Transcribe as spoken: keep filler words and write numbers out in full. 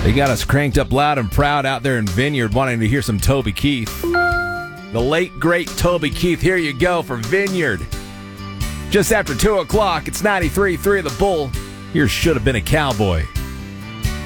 They got us cranked up loud and proud out there in Vineyard wanting to hear some Toby Keith. The late, great Toby Keith. Here you go for Vineyard. Just after two o'clock, it's ninety-three point three The Bull. Here should have been a cowboy.